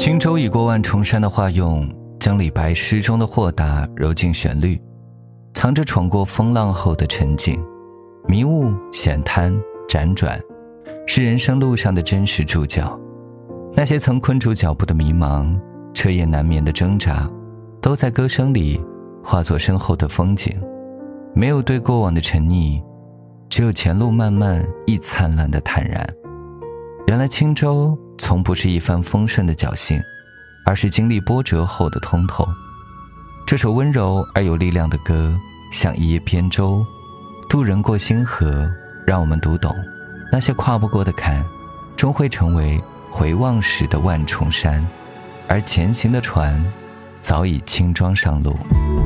轻舟已过万重山的化用，将李白诗中的豁达揉进旋律，藏着闯过风浪后的沉静。迷雾、险滩、辗转，是人生路上的真实注脚。那些曾困住脚步的迷茫，彻夜难眠的挣扎，都在歌声里化作身后的风景。没有对过往的沉溺，只有前路漫漫亦灿烂的坦然。原来轻舟从不是一帆风顺的侥幸，而是经历波折后的通透。这首温柔而有力量的歌，像一叶扁舟，渡人过星河，让我们读懂那些跨不过的坎，终会成为回望时的万重山，而前行的船早已轻装上路。